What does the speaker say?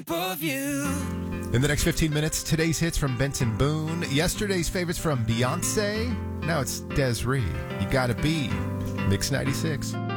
shape of you. In the next 15 minutes, today's hits from Benson Boone. Yesterday's favorites from Beyonce. Now it's Des'ree. You Gotta Be. Mix 96.